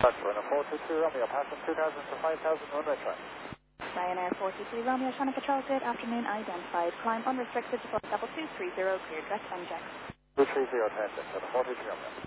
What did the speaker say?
Ryanair 423 Romeo, passing 2,000 to 5,000 runway track. Ryanair 423 Romeo, Shannon Patrol, good afternoon, identified. Climb unrestricted to level 230, cleared direct NJ. 230, transit, 423 Romeo.